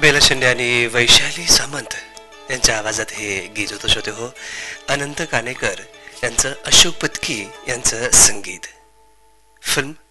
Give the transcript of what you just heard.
बेला शेंडे आणि वैशाली सामंत यांच्या आवाजात हे गीत होतं श्रोते हो. अनंत कानेकर यांचं, अशोक पत्की यांचं संगीत. फिल्म